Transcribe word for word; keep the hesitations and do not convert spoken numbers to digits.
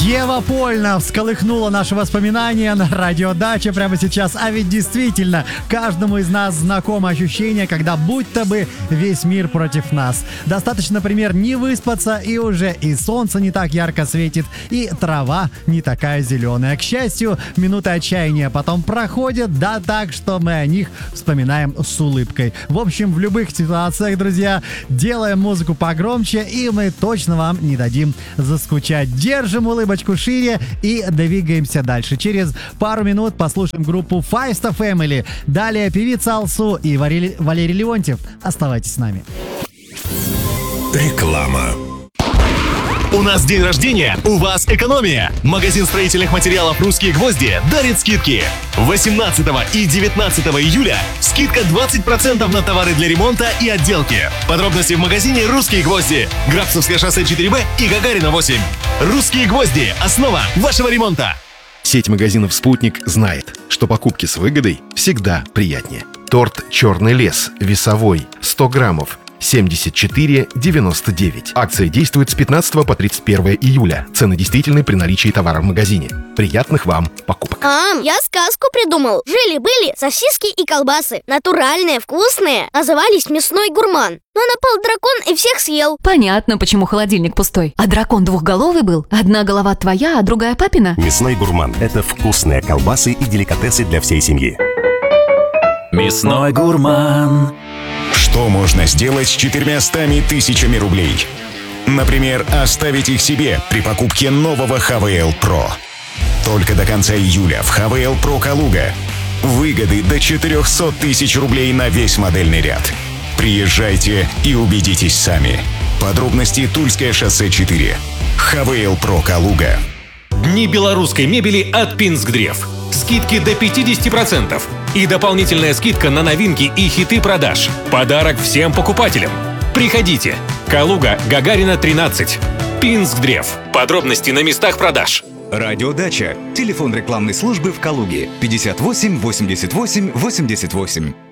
Ева Польна всколыхнула наши воспоминания на радиодаче прямо сейчас. А ведь действительно, каждому из нас знакомо ощущение, когда будто бы весь мир против нас. Достаточно, например, не выспаться, и уже и солнце не так ярко светит, и трава не такая зеленая. К счастью, минуты отчаяния потом проходят, да так, что мы о них вспоминаем с улыбкой. В общем, в любых ситуациях, друзья, делаем музыку погромче, и мы точно вам не дадим заскучать. Держим улыбочку шире и двигаемся дальше. Через пару минут послушаем группу Fiesta Family. Далее певица Алсу и Валерий, Валерий Леонтьев. Оставайтесь с нами. Реклама. У нас день рождения, у вас экономия. Магазин строительных материалов «Русские гвозди» дарит скидки. восемнадцатого и девятнадцатого июля скидка двадцать процентов на товары для ремонта и отделки. Подробности в магазине «Русские гвозди». Грабцевское шоссе четыре Б и Гагарина восемь. «Русские гвозди» — основа вашего ремонта. Сеть магазинов «Спутник» знает, что покупки с выгодой всегда приятнее. Торт «Черный лес» весовой сто граммов. семьдесят четыре девяносто девять. Акция действует с пятнадцатого по тридцать первое июля. Цены действительны при наличии товара в магазине. Приятных вам покупок. Мам, я сказку придумал. Жили-были сосиски и колбасы. Натуральные, вкусные. Назывались «Мясной гурман». Но напал дракон и всех съел. Понятно, почему холодильник пустой. А дракон двухголовый был? Одна голова твоя, а другая папина? «Мясной гурман» — это вкусные колбасы и деликатесы для всей семьи. «Мясной гурман». Что можно сделать с четырьмястами тысячами рублей? Например, оставить их себе при покупке нового эйч ви эл Pro. Только до конца июля в эйч ви эл Pro Калуга выгоды до четыреста тысяч рублей на весь модельный ряд. Приезжайте и убедитесь сами. Подробности Тульское шоссе четыре. эйч ви эл Pro Калуга. Дни белорусской мебели от Пинскдрев. Скидки до пятьдесят процентов. И дополнительная скидка на новинки и хиты продаж. Подарок всем покупателям. Приходите. Калуга, Гагарина, тринадцать. Пинскдрев. Подробности на местах продаж. Радиодача. Телефон рекламной службы в Калуге. пятьдесят восемь восемьдесят восемь восемьдесят восемь.